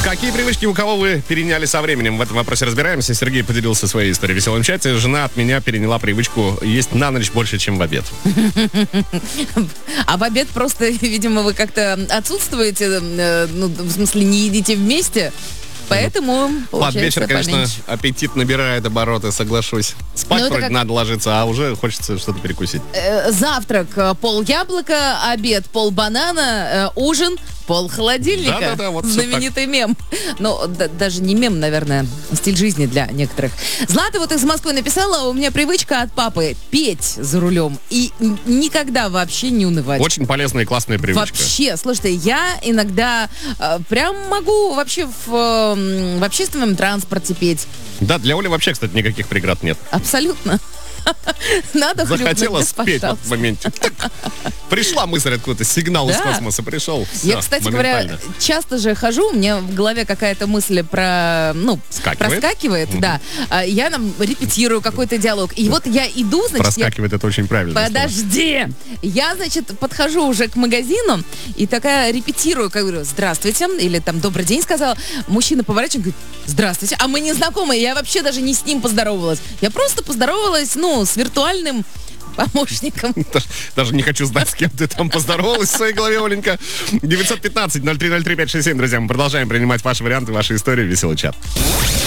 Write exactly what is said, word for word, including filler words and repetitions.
Какие привычки у кого вы переняли со временем? В этом вопросе разбираемся. Сергей поделился своей историей в веселом чате. Жена от меня переняла привычку есть на ночь больше, чем в обед. А в обед просто, видимо, вы как-то отсутствуете, ну, в смысле, не едите вместе. Поэтому, Под вечер, конечно, поменьше. аппетит набирает обороты, соглашусь. Спать Ну, вроде как... надо ложиться, а уже хочется что-то перекусить. Э, завтрак пол яблока, обед пол банана, э, ужин пол холодильника. Да-да-да, вот знаменитый мем. Ну, да, даже не мем, наверное, стиль жизни для некоторых. Злата вот из Москвы написала: у меня привычка от папы петь за рулем и никогда вообще не унывать. Очень полезная и классная привычка. Вообще, слушайте, я иногда э, прям могу вообще в, э, в общественном транспорте петь. Да, для Оли вообще, кстати, никаких преград нет. Абсолютно. Надо Захотела хлюпнуть, спеть да, вот в моменте. Так, пришла мысль откуда-то, сигнал Да. из космоса пришел. Все, Я, кстати говоря, часто же хожу, у меня в голове какая-то мысль про, ну, Скакивает. проскакивает, Мгм. да. А Я нам репетирую какой-то диалог. И вот я иду, значит, я... Проскакивает, это очень правильно. Подожди! Я, значит, подхожу уже к магазину и такая репетирую, как говорю: здравствуйте, или там добрый день сказала. Мужчина поворачивает, говорит: здравствуйте. А мы не знакомы, я вообще даже не с ним поздоровалась. Я просто поздоровалась, ну, с виртуальным помощником. Даже, даже не хочу знать, с кем ты там поздоровалась в своей голове, Оленька. девятьсот пятнадцать ноль три ноль три пять шесть семь, друзья, мы продолжаем принимать ваши варианты, ваши истории в веселый чат.